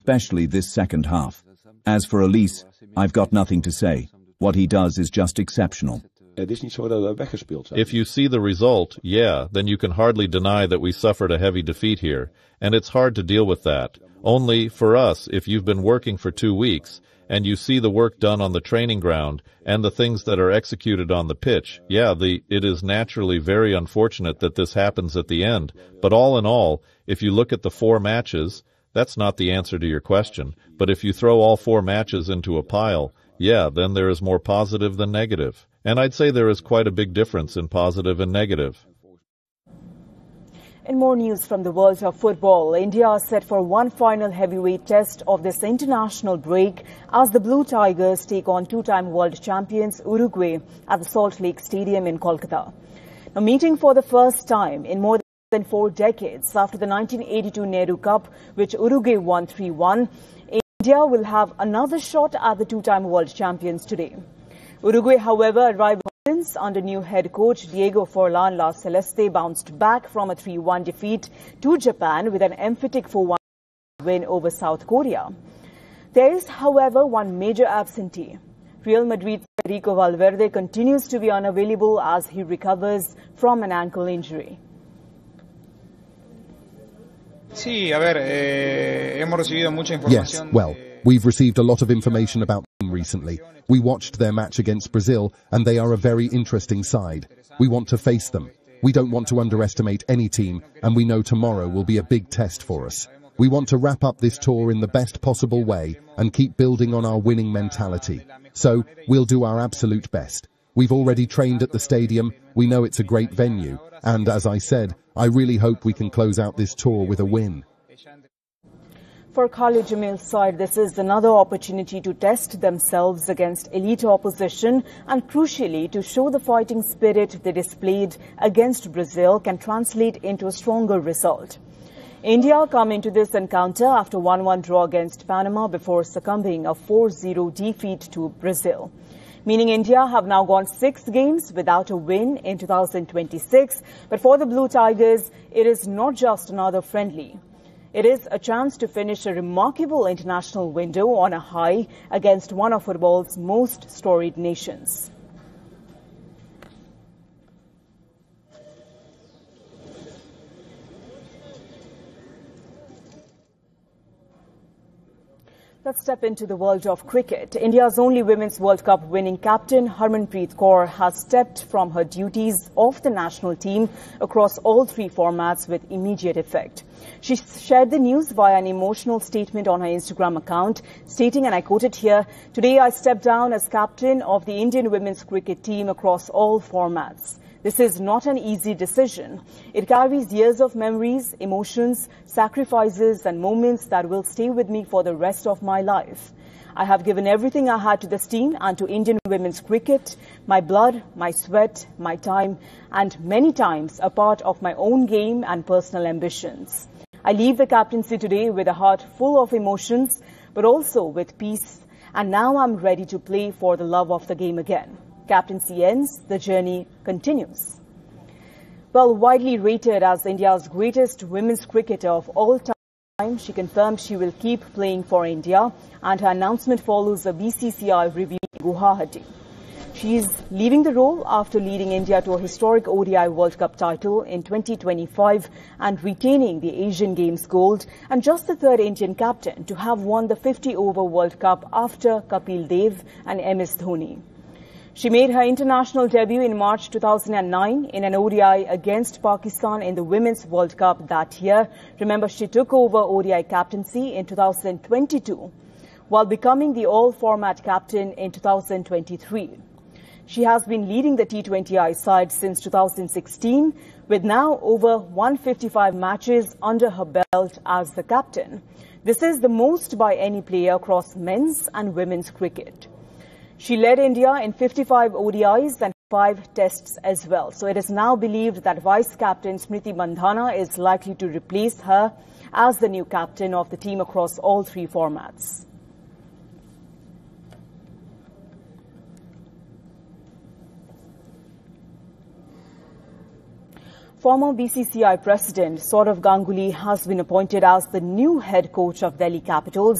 especially this second half. As for Elise, I've got nothing to say. What he does is just exceptional. If you see the result, then you can hardly deny that we suffered a heavy defeat here, and it's hard to deal with that. Only, for us, if you've been working for 2 weeks, and you see the work done on the training ground, and the things that are executed on the pitch, it is naturally very unfortunate that this happens at the end. But all in all, if you look at the 4 matches, that's not the answer to your question. But if you throw all 4 matches into a pile, then there is more positive than negative. And I'd say there is quite a big difference in positive and negative. In more news from the world of football, India is set for one final heavyweight test of this international break as the Blue Tigers take on 2-time world champions Uruguay at the Salt Lake Stadium in Kolkata. Now, meeting for the first time in more than 4 decades after the 1982 Nehru Cup, which Uruguay won 3-1, India will have another shot at the 2-time world champions today. Uruguay, however, arrived under new head coach Diego Forlan La Celeste bounced back from a 3-1 defeat to Japan with an emphatic 4-1 win over South Korea. There is, however, one major absentee. Real Madrid's Federico Valverde continues to be unavailable as he recovers from an ankle injury. Yes, well, we've received a lot of information about them recently. We watched their match against Brazil, and they are a very interesting side. We want to face them. We don't want to underestimate any team, and we know tomorrow will be a big test for us. We want to wrap up this tour in the best possible way and keep building on our winning mentality. So, we'll do our absolute best. We've already trained at the stadium, we know it's a great venue, and as I said, I really hope we can close out this tour with a win. For Khalid Jamil's side, this is another opportunity to test themselves against elite opposition and, crucially, to show the fighting spirit they displayed against Brazil can translate into a stronger result. India come into this encounter after 1-1 draw against Panama before succumbing a 4-0 defeat to Brazil. Meaning India have now gone 6 games without a win in 2026. But for the Blue Tigers, it is not just another friendly. It is a chance to finish a remarkable international window on a high against one of football's most storied nations. Let's step into the world of cricket. India's only Women's World Cup winning captain, Harmanpreet Kaur, has stepped from her duties off the national team across all 3 formats with immediate effect. She shared the news via an emotional statement on her Instagram account, stating, and I quote it here, "Today I step down as captain of the Indian women's cricket team across all formats. This is not an easy decision. It carries years of memories, emotions, sacrifices and moments that will stay with me for the rest of my life. I have given everything I had to this team and to Indian women's cricket, my blood, my sweat, my time, and many times a part of my own game and personal ambitions. I leave the captaincy today with a heart full of emotions, but also with peace, and now I'm ready to play for the love of the game again. Captaincy ends, the journey continues." Well, widely rated as India's greatest women's cricketer of all time, she confirmed she will keep playing for India, and her announcement follows a BCCI review in Guwahati. She is leaving the role after leading India to a historic ODI World Cup title in 2025 and retaining the Asian Games gold, and just the 3rd Indian captain to have won the 50-over World Cup after Kapil Dev and MS Dhoni. She made her international debut in March 2009 in an ODI against Pakistan in the Women's World Cup that year. Remember, she took over ODI captaincy in 2022, while becoming the all-format captain in 2023. She has been leading the T20I side since 2016, with now over 155 matches under her belt as the captain. This is the most by any player across men's and women's cricket. She led India in 55 ODIs and 5 tests as well. So it is now believed that Vice-Captain Smriti Mandhana is likely to replace her as the new captain of the team across all 3 formats. Former BCCI President Saurav Ganguly has been appointed as the new head coach of Delhi Capitals.